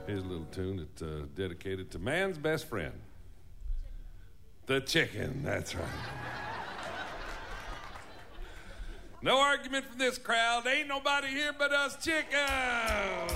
Here's a little tune that's dedicated to man's best friend. The chicken, that's right. No argument from this crowd. Ain't nobody here but us chickens.